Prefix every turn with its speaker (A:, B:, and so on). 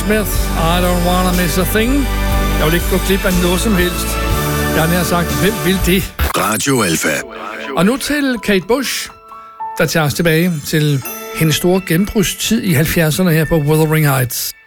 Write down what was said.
A: Smith, I don't wanna miss a thing. Jeg vil ikke gå glip af noget som helst. Jeg har nær sagt, hvem vil det?
B: Radio Alpha.
A: Og nu til Kate Bush, der tager os tilbage til hendes store genbrugstid i 70'erne her på Wuthering Heights.